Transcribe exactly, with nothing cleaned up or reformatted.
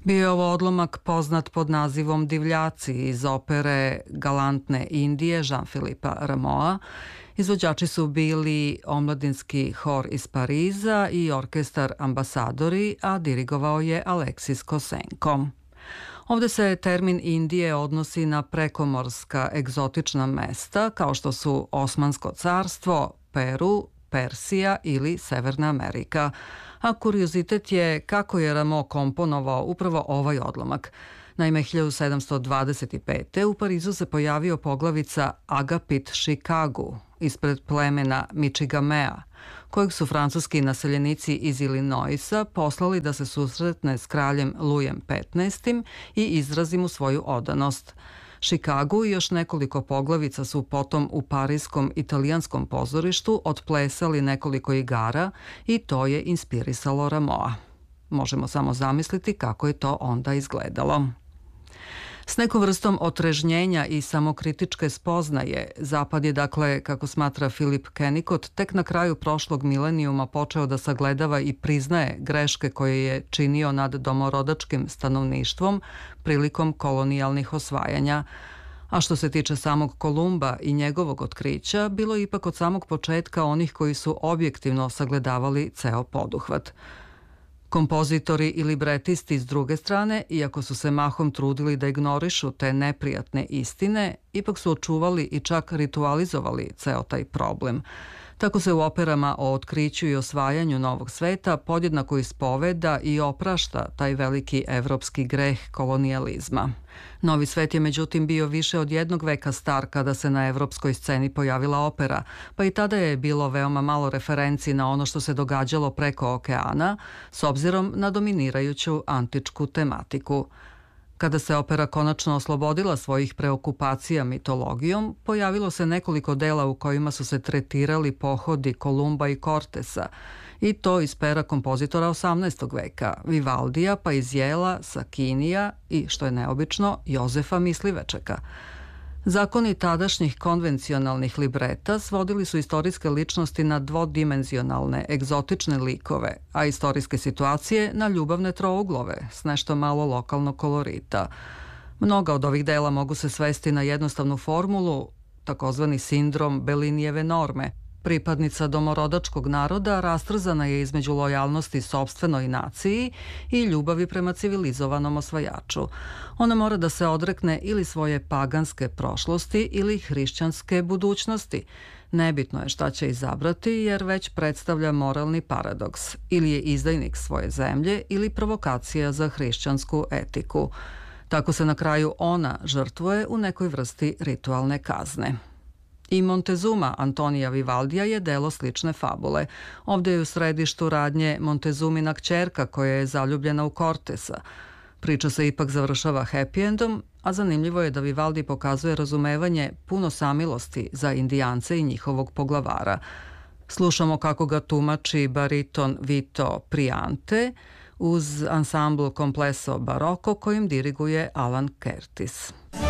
Bio je ovo odlomak poznat pod nazivom Divljaci iz opere Galantne Indije Jean-Philippe Rameau. Izvođači su bili omladinski hor iz Pariza i orkestar Ambasadori, a dirigovao je Aleksis Kosenko. Ovde se termin Indije odnosi na prekomorska egzotična mesta kao što su Osmansko carstvo, Peru, Persija ili Severna Amerika. A kuriozitet je kako je Rameau komponovao upravo ovaj odlomak. Naime, hiljadu sedamsto dvadeset pete. u Parizu se pojavio poglavica Agapit Chicago ispred plemena Michigamea, kojeg su francuski naseljenici iz Illinoisa poslali da se susretne s kraljem Lujem petnaestim i izrazi mu svoju odanost. Chicago i još nekoliko poglavica su potom u parijskom italijanskom pozorištu otplesali nekoliko igara i to je inspirisalo Rameaua. Možemo samo zamisliti kako je to onda izgledalo. S nekom vrstom otrežnjenja i samokritičke spoznaje, Zapad je, dakle, kako smatra Philip Kennicott, tek na kraju prošlog milenijuma počeo da sagledava i priznaje greške koje je činio nad domorodačkim stanovništvom prilikom kolonijalnih osvajanja. A što se tiče samog Kolumba i njegovog otkrića, bilo je ipak od samog početka onih koji su objektivno sagledavali ceo poduhvat. Kompozitori i libretisti s druge strane, iako su se mahom trudili da ignorišu te neprijatne istine, ipak su očuvali i čak ritualizovali ceo taj problem. Tako se u operama o otkriću i osvajanju novog sveta podjednako ispoveda i oprašta taj veliki evropski greh kolonijalizma. Novi svet je međutim bio više od jednog veka star kada se na evropskoj sceni pojavila opera, pa i tada je bilo veoma malo referenci na ono što se događalo preko okeana, s obzirom na dominirajuću antičku tematiku. Kada se opera konačno oslobodila svojih preokupacija mitologijom, pojavilo se nekoliko dela u kojima su se tretirali pohodi Kolumba i Cortesa, i to iz pera kompozitora osamnaestog veka, Vivaldija, pa iz jela Sakinija i, što je neobično, Jozefa Mislivečeka. Zakoni tadašnjih konvencionalnih libreta svodili su istorijske ličnosti na dvodimenzionalne, egzotične likove, a istorijske situacije na ljubavne trouglove s nešto malo lokalnog kolorita. Mnoga od ovih dela mogu se svesti na jednostavnu formulu, takozvani sindrom Bellinijeve norme. Pripadnica domorodačkog naroda rastrzana je između lojalnosti sopstvenoj naciji i ljubavi prema civilizovanom osvajaču. Ona mora da se odrekne ili svoje paganske prošlosti ili hrišćanske budućnosti. Nebitno je šta će izabrati jer već predstavlja moralni paradoks. Ili je izdajnik svoje zemlje ili provokacija za hrišćansku etiku. Tako se na kraju ona žrtvuje u nekoj vrsti ritualne kazne. I Montezuma Antonija Vivaldija je delo slične fabule. Ovde je u središtu radnje Montezumina kćerka koja je zaljubljena u Cortesa. Priča se ipak završava happy endom, a zanimljivo je da Vivaldi pokazuje razumevanje puno samilosti za Indijance i njihovog poglavara. Slušamo kako ga tumači bariton Vito Priante uz ansambl Complesso Barocco kojim diriguje Alan Curtis.